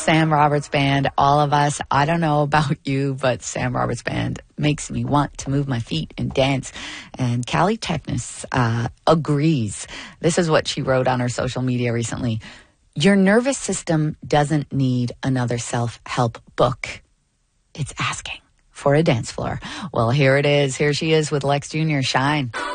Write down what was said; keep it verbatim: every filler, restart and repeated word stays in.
Sam Roberts Band, all of us. I don't know about you, but Sam Roberts Band makes me want to move my feet and dance. And Callie Technis uh, agrees. This is what she wrote on her social media recently. Your nervous system doesn't need another self-help book. It's asking for a dance floor. Well, here it is. Here she is with Lex Junior Shine.